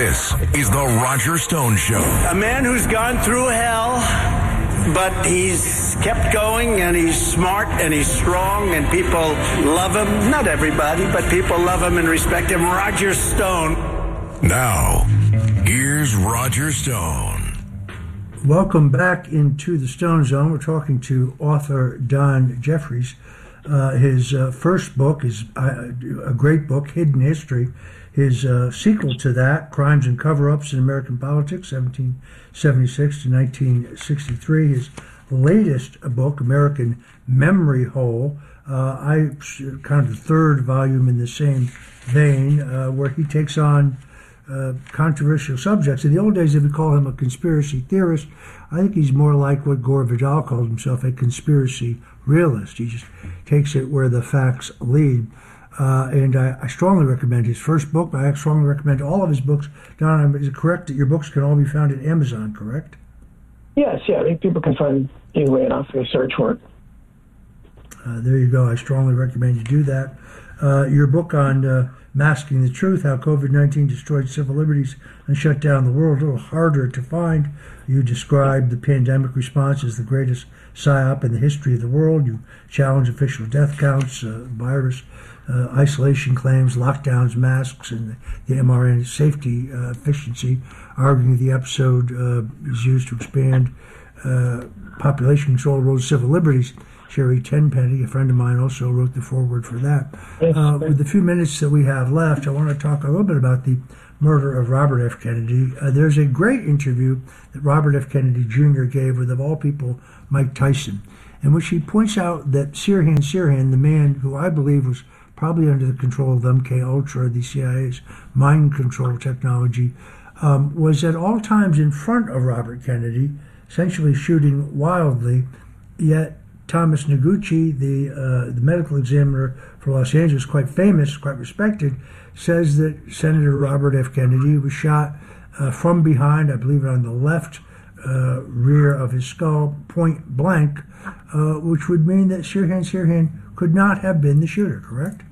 This is the Roger Stone Show. A man who's gone through hell, but he's kept going, and he's smart, and he's strong, and people love him. Not everybody, but people love him and respect him. Roger Stone. Now, here's Roger Stone. Welcome back into the Stone Zone. We're talking to author Don Jeffries. His first book is a great book, Hidden History. His sequel to that, Crimes and Cover-Ups in American Politics, 1776 to 1963. His latest book, American Memory Hole, kind of the third volume in the same vein, where he takes on controversial subjects. In the old days, they would call him a conspiracy theorist. I think he's more like what Gore Vidal called himself, a conspiracy realist. He just takes it where the facts lead. And I strongly recommend his first book, but I strongly recommend all of his books. Don, is it correct that your books can all be found at Amazon, correct? Yes, yeah. I think people can find easily enough if they search for it. There you go. I strongly recommend you do that. Your book on Masking the Truth, How COVID-19 Destroyed Civil Liberties and Shut Down the World, a little harder to find. You describe the pandemic response as the greatest psyop in the history of the world. You challenge official death counts, virus isolation claims, lockdowns, masks, and the mRNA safety efficiency, arguing the episode is used to expand population control erodes civil liberties. Sherry Tenpenny, a friend of mine, also wrote the foreword for that. With the few minutes that we have left, I want to talk a little bit about the murder of Robert F. Kennedy. There's a great interview that Robert F. Kennedy Jr. gave with, of all people, Mike Tyson, in which he points out that Sirhan, the man who I believe was probably under the control of MK-Ultra, the CIA's mind control technology, was at all times in front of Robert Kennedy, essentially shooting wildly. Yet Thomas Noguchi, the medical examiner for Los Angeles, quite famous, quite respected, says that Senator Robert F. Kennedy was shot from behind, I believe on the left rear of his skull, point blank, which would mean that Sirhan could not have been the shooter, correct?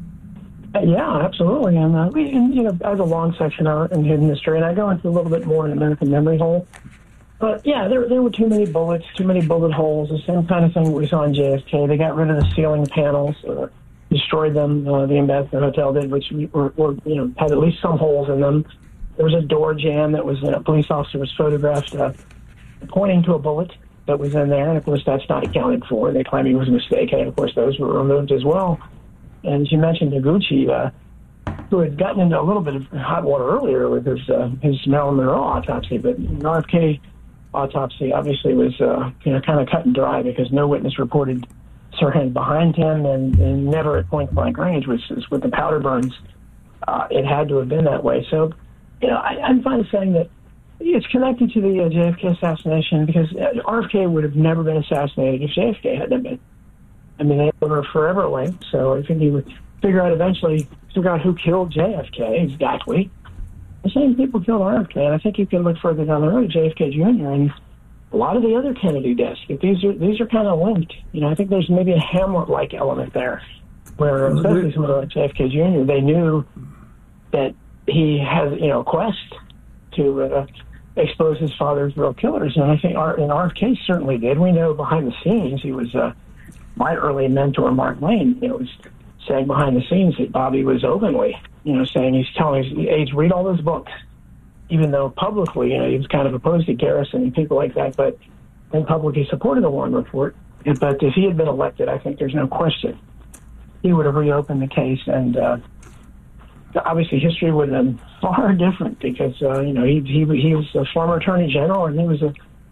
Yeah, absolutely. And I have a long section out in Hidden History, and I go into a little bit more in American Memory Hole. But yeah, there were too many bullets, too many bullet holes. The same kind of thing we saw in JFK. They got rid of the ceiling panels, destroyed them. The Ambassador Hotel did, which were had at least some holes in them. There was a door jam that was a police officer was photographed pointing to a bullet that was in there, and of course that's not accounted for. They claim he was mistaken, and of course those were removed as well. And you mentioned Noguchi, who had gotten into a little bit of hot water earlier with his Marilyn Monroe autopsy, but the RFK autopsy obviously was kind of cut and dry because no witness reported Sirhan behind him, and never at point blank range, which is with the powder burns. It had to have been that way. So, I'm fine with saying that it's connected to the JFK assassination because RFK would have never been assassinated if JFK hadn't been. I mean, they were forever away, so I think he would figure out who killed JFK exactly. The same people killed RFK, and I think you can look further down the road at JFK Jr. and a lot of the other Kennedy deaths. But these are kind of linked. I think there's maybe a Hamlet-like element there, where especially somebody like JFK Jr. They knew that he has a quest to expose his father's real killers, and I think in RFK certainly did. We know behind the scenes he was. My early mentor, Mark Lane, was saying behind the scenes that Bobby was openly, saying he's telling his aides, read all those books, even though publicly, he was kind of opposed to Garrison and people like that, but in public he supported the Warren Report. But if he had been elected, I think there's no question he would have reopened the case, and obviously history would have been far different because, he was a former attorney general, and he was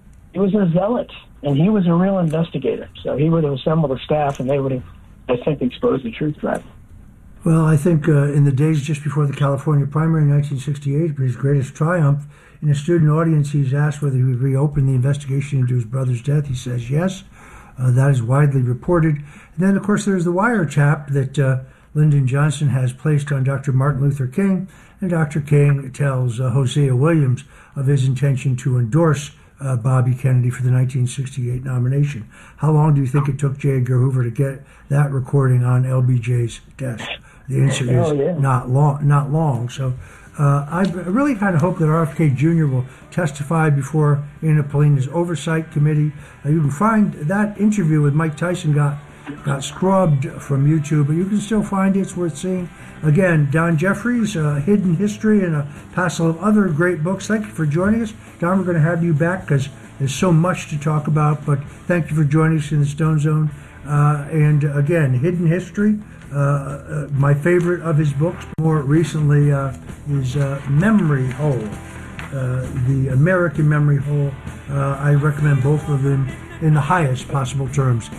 a zealot. And he was a real investigator, so he would have assembled a staff, and they would have, I think, exposed the truth threat. Well, I think in the days just before the California primary in 1968, his greatest triumph, in a student audience, he's asked whether he would reopen the investigation into his brother's death. He says yes. That is widely reported. And then, of course, there's the wiretap that Lyndon Johnson has placed on Dr. Martin Luther King, and Dr. King tells Hosea Williams of his intention to endorse Bobby Kennedy for the 1968 nomination. How long do you think it took J. Edgar Hoover to get that recording on LBJ's desk? The answer is not long. So I really kind of hope that RFK Jr. will testify before Anna Paulina's oversight committee. You can find that interview with Mike Tyson got scrubbed from YouTube, but you can still find it. It's worth seeing. Again, Don Jeffries, Hidden History, and a passel of other great books. Thank you for joining us. Don, we're going to have you back because there's so much to talk about, but thank you for joining us in the Stone Zone. And again, Hidden History, my favorite of his books more recently is Memory Hole, The American Memory Hole. I recommend both of them in the highest possible terms.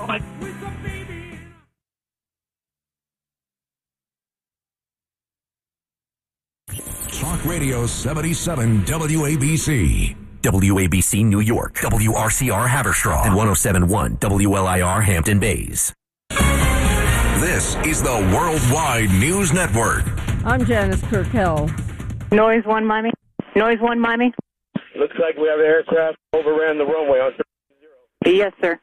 Talk Radio 77 WABC. WABC New York, WRCR Haverstraw, and 107.1 WLIR Hampton Bays. This is the Worldwide News Network. I'm Janice Kirkell. Noise 1, Miami. Noise 1, Miami. Looks like we have an aircraft overran the runway on 0. Yes, sir.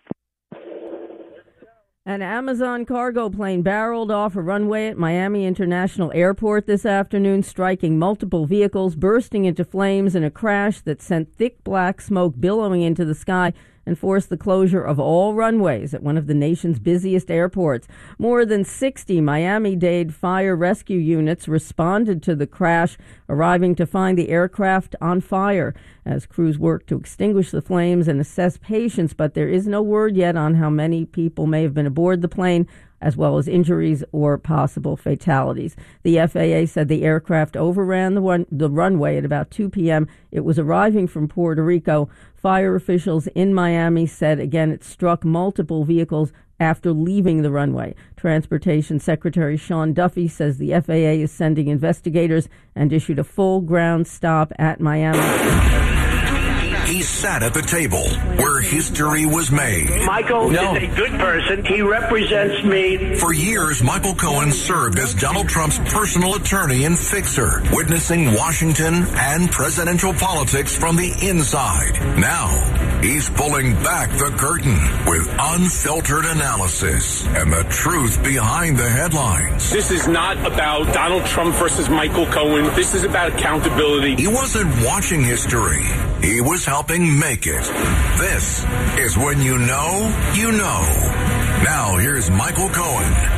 An Amazon cargo plane barreled off a runway at Miami International Airport this afternoon, striking multiple vehicles, bursting into flames in a crash that sent thick black smoke billowing into the sky and forced the closure of all runways at one of the nation's busiest airports. More than 60 Miami-Dade fire rescue units responded to the crash, arriving to find the aircraft on fire as crews worked to extinguish the flames and assess patients, but there is no word yet on how many people may have been aboard the plane, as well as injuries or possible fatalities. The FAA said the aircraft overran the runway at about 2 p.m. It was arriving from Puerto Rico. Fire officials in Miami said, again, it struck multiple vehicles after leaving the runway. Transportation Secretary Sean Duffy says the FAA is sending investigators and issued a full ground stop at Miami. He sat at the table where history was made. Michael is a good person. He represents me. For years, Michael Cohen served as Donald Trump's personal attorney and fixer, witnessing Washington and presidential politics from the inside. Now, he's pulling back the curtain with unfiltered analysis and the truth behind the headlines. This is not about Donald Trump versus Michael Cohen. This is about accountability. He wasn't watching history. He was helping make it. This is when you know, you know. Now, here's Michael Cohen.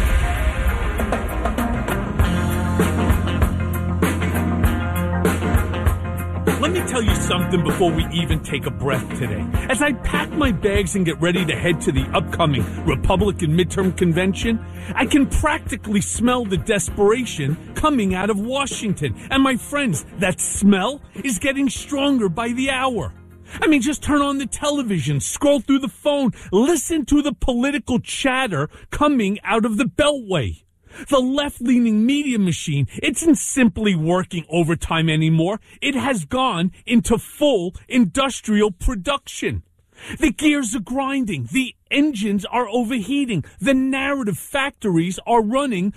Let me tell you something before we even take a breath today. As I pack my bags and get ready to head to the upcoming Republican midterm convention, I can practically smell the desperation coming out of Washington. And my friends, that smell is getting stronger by the hour. I mean, just turn on the television, scroll through the phone, listen to the political chatter coming out of the Beltway. The left-leaning media machine isn't simply working overtime anymore. It has gone into full industrial production. The gears are grinding. The engines are overheating. The narrative factories are running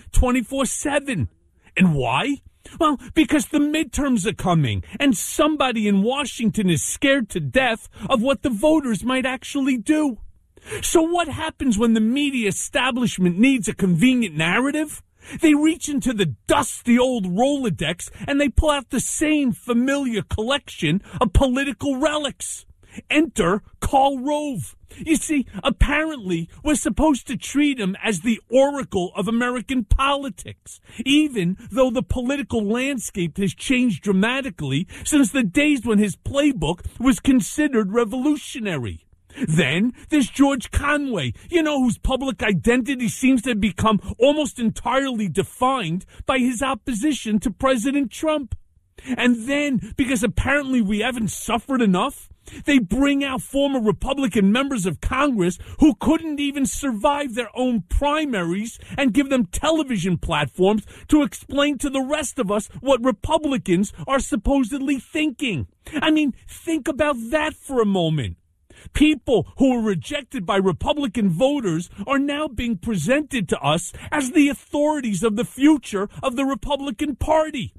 24/7. And why? Well, because the midterms are coming, and somebody in Washington is scared to death of what the voters might actually do. So what happens when the media establishment needs a convenient narrative? They reach into the dusty old Rolodex and they pull out the same familiar collection of political relics. Enter Karl Rove. You see, apparently, we're supposed to treat him as the oracle of American politics, even though the political landscape has changed dramatically since the days when his playbook was considered revolutionary. Then there's George Conway, whose public identity seems to have become almost entirely defined by his opposition to President Trump. And then, because apparently we haven't suffered enough, they bring out former Republican members of Congress who couldn't even survive their own primaries and give them television platforms to explain to the rest of us what Republicans are supposedly thinking. I mean, think about that for a moment. People who were rejected by Republican voters are now being presented to us as the authorities of the future of the Republican Party.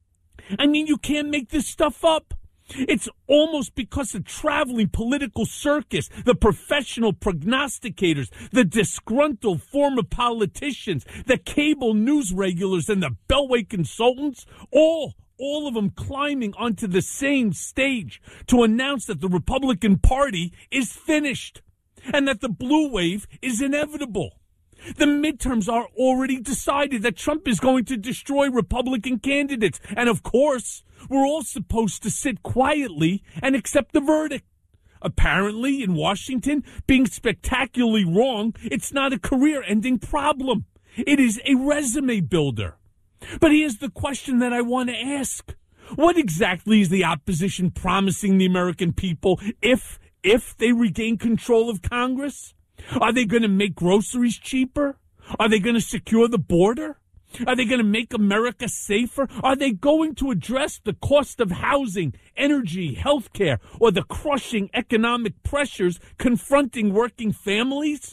I mean, you can't make this stuff up. It's almost because the traveling political circus, the professional prognosticators, the disgruntled former politicians, the cable news regulars, and the Beltway consultants all all of them climbing onto the same stage to announce that the Republican Party is finished and that the blue wave is inevitable. The midterms are already decided that Trump is going to destroy Republican candidates. And of course, we're all supposed to sit quietly and accept the verdict. Apparently, in Washington, being spectacularly wrong, it's not a career-ending problem. It is a resume builder. But here's the question that I want to ask. What exactly is the opposition promising the American people if they regain control of Congress? Are they going to make groceries cheaper? Are they going to secure the border? Are they going to make America safer? Are they going to address the cost of housing, energy, health care, or the crushing economic pressures confronting working families?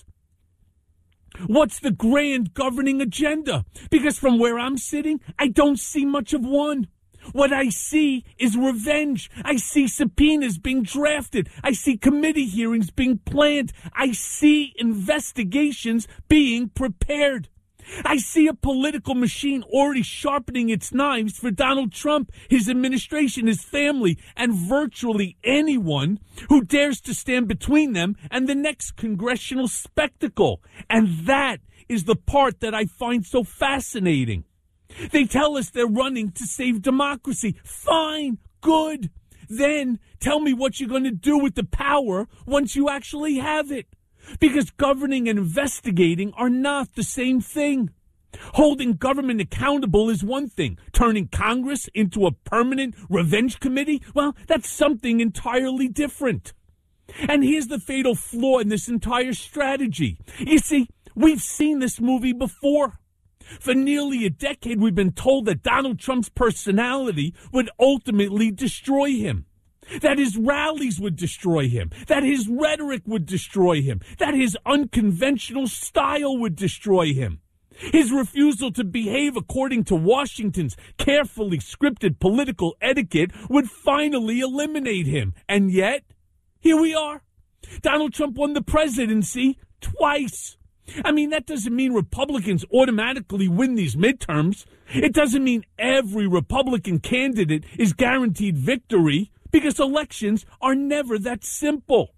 What's the grand governing agenda? Because from where I'm sitting, I don't see much of one. What I see is revenge. I see subpoenas being drafted. I see committee hearings being planned. I see investigations being prepared. I see a political machine already sharpening its knives for Donald Trump, his administration, his family, and virtually anyone who dares to stand between them and the next congressional spectacle. And that is the part that I find so fascinating. They tell us they're running to save democracy. Fine, good. Then tell me what you're going to do with the power once you actually have it. Because governing and investigating are not the same thing. Holding government accountable is one thing. Turning Congress into a permanent revenge committee, well, that's something entirely different. And here's the fatal flaw in this entire strategy. You see, we've seen this movie before. For nearly a decade, we've been told that Donald Trump's personality would ultimately destroy him. That his rallies would destroy him, that his rhetoric would destroy him, that his unconventional style would destroy him. His refusal to behave according to Washington's carefully scripted political etiquette would finally eliminate him. And yet, here we are. Donald Trump won the presidency twice. I mean, that doesn't mean Republicans automatically win these midterms. It doesn't mean every Republican candidate is guaranteed victory, because elections are never that simple.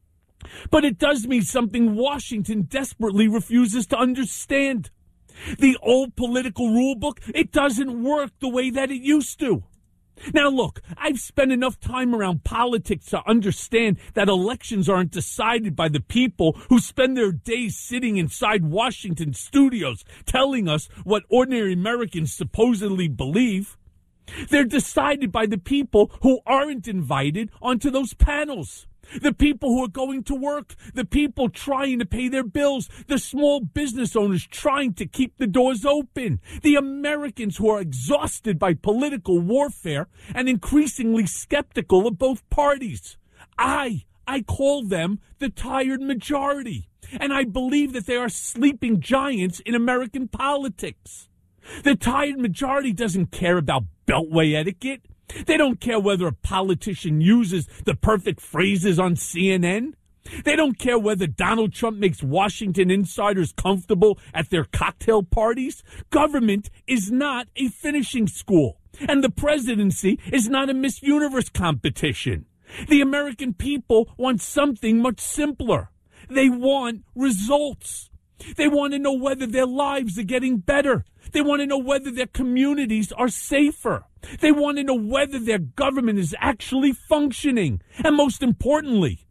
But it does mean something Washington desperately refuses to understand. The old political rulebook, it doesn't work the way that it used to. Now look, I've spent enough time around politics to understand that elections aren't decided by the people who spend their days sitting inside Washington studios telling us what ordinary Americans supposedly believe. They're decided by the people who aren't invited onto those panels. The people who are going to work, the people trying to pay their bills, the small business owners trying to keep the doors open, the Americans who are exhausted by political warfare and increasingly skeptical of both parties. I call them the tired majority, and I believe that they are sleeping giants in American politics. The tired majority doesn't care about Beltway etiquette. They don't care whether a politician uses the perfect phrases on CNN. They don't care whether Donald Trump makes Washington insiders comfortable at their cocktail parties. Government is not a finishing school, and the presidency is not a Miss Universe competition. The American people want something much simpler. They want results. They want to know whether their lives are getting better. They want to know whether their communities are safer. They want to know whether their government is actually functioning. And most importantly,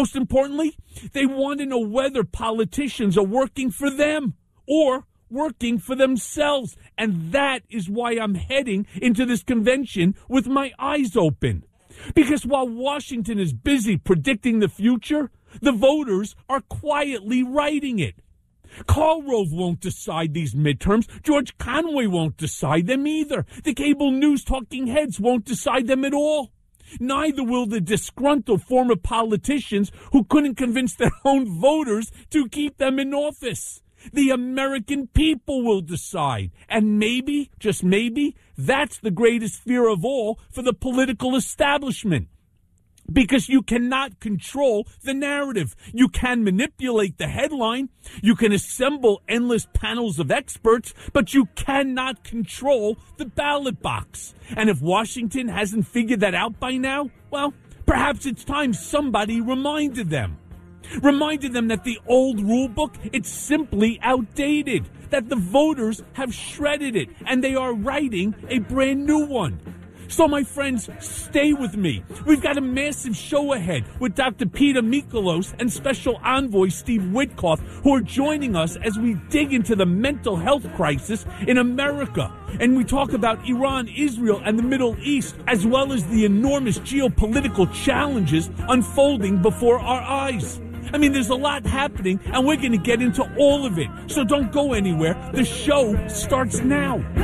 they want to know whether politicians are working for them or working for themselves. And that is why I'm heading into this convention with my eyes open. Because while Washington is busy predicting the future, the voters are quietly writing it. Karl Rove won't decide these midterms. George Conway won't decide them either. The cable news talking heads won't decide them at all. Neither will the disgruntled former politicians who couldn't convince their own voters to keep them in office. The American people will decide. And maybe, just maybe, that's the greatest fear of all for the political establishment. Because you cannot control the narrative. You can manipulate the headline. You can assemble endless panels of experts, but you cannot control the ballot box. And if Washington hasn't figured that out by now, well, perhaps it's time somebody reminded them. Reminded them that the old rule book, it's simply outdated. That the voters have shredded it, and they are writing a brand new one. So, my friends, stay with me. We've got a massive show ahead with Dr. Peter Mikolos and Special Envoy Steve Witkoff, who are joining us as we dig into the mental health crisis in America. And we talk about Iran, Israel, and the Middle East, as well as the enormous geopolitical challenges unfolding before our eyes. I mean, there's a lot happening, and we're going to get into all of it. So don't go anywhere. The show starts now.